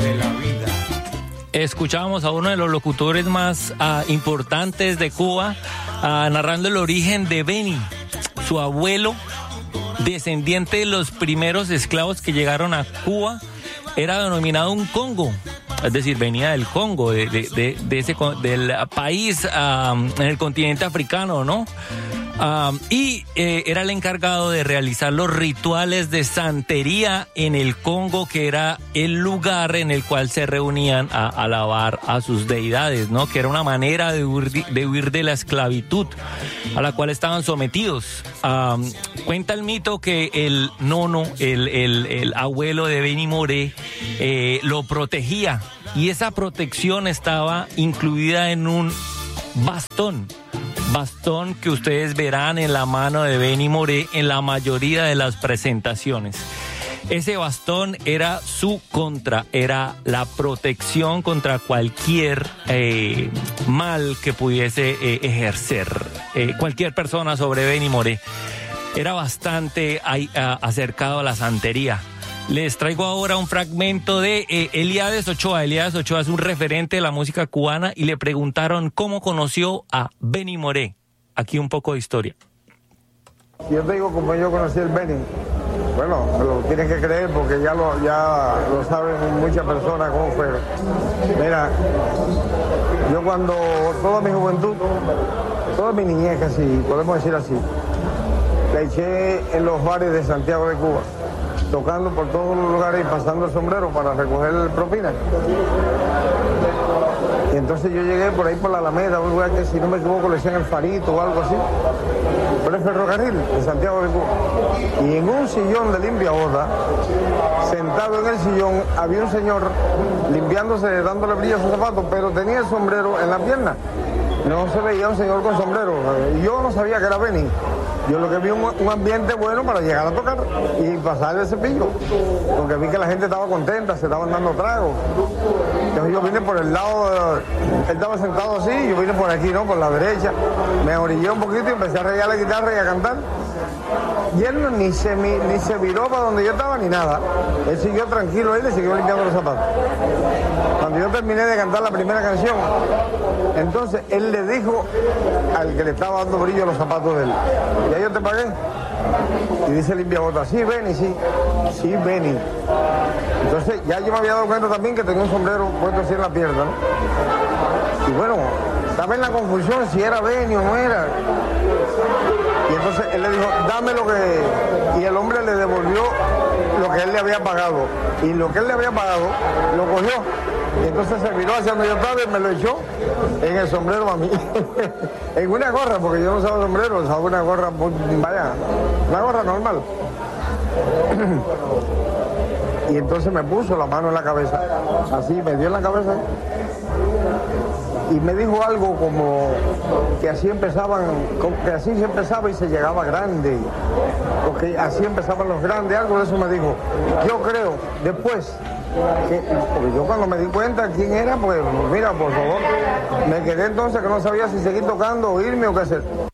de la vida. Escuchábamos a uno de los locutores más importantes de Cuba narrando el origen de Benny, su abuelo, descendiente de los primeros esclavos que llegaron a Cuba, era denominado un Congo. Es decir, venía del Congo, del país en el continente africano, ¿no? Era el encargado de realizar los rituales de santería en el Congo, que era el lugar en el cual se reunían a alabar a sus deidades, ¿no? Que era una manera de huir de la esclavitud a la cual estaban sometidos. Cuenta el mito que el nono, el abuelo de Benny Moré, lo protegía, y esa protección estaba incluida en un bastón que ustedes verán en la mano de Benny Moré en la mayoría de las presentaciones. Ese bastón era su era la protección contra cualquier mal que pudiese ejercer cualquier persona sobre Benny Moré. Era bastante acercado a la santería. Les traigo ahora un fragmento de Elías Ochoa. Elías Ochoa es un referente de la música cubana y le preguntaron cómo conoció a Benny Moré. Aquí un poco de historia. Yo te digo como yo conocí el Benny. Bueno, me lo tienen que creer porque ya lo saben muchas personas cómo fue. Mira, yo cuando toda mi juventud, toda mi niñez casi, podemos decir así, la eché en los bares de Santiago de Cuba, tocando por todos los lugares y pasando el sombrero para recoger propina. Y entonces yo llegué por ahí por la Alameda, un lugar que si no me equivoco le decían El Farito o algo así, por el ferrocarril de Santiago de Cuba. Y en un sillón de limpiabotas, sentado en el sillón, había un señor limpiándose, dándole brillo a sus zapatos, pero tenía el sombrero en la pierna. No se veía un señor con sombrero. Yo no sabía que era Benny. Yo lo que vi un ambiente bueno para llegar a tocar y pasar el cepillo, porque vi que la gente estaba contenta, se estaban dando tragos. Entonces yo vine por el lado, él estaba sentado así, yo vine por aquí, ¿no? Por la derecha, me orillé un poquito y empecé a rayar la guitarra y a cantar. Y él ni se viró para donde yo estaba ni nada. Él siguió tranquilo, él le siguió limpiando los zapatos. Cuando yo terminé de cantar la primera canción, entonces él le dijo al que le estaba dando brillo a los zapatos de él: ¿ya yo te pagué? Y dice limpiabotas: sí, Benny, sí, Benny. Entonces ya yo me había dado cuenta también que tenía un sombrero puesto así en la pierna, ¿no? Y bueno, estaba en la confusión si era Benny o no era. Y entonces él le dijo: dame lo que... Y el hombre le devolvió lo que él le había pagado. Y lo que él le había pagado, lo cogió. Y entonces se miró hacia donde yo estaba y me lo echó en el sombrero a mí. En una gorra, porque yo no usaba sombrero, usaba una gorra, vaya, una gorra normal. Y entonces me puso la mano en la cabeza, así, me dio en la cabeza. Y me dijo algo como que así se empezaba y se llegaba grande, porque así empezaban los grandes, algo de eso me dijo. Yo creo, después, porque yo cuando me di cuenta quién era, pues mira, por favor, me quedé entonces que no sabía si seguir tocando o irme o qué hacer.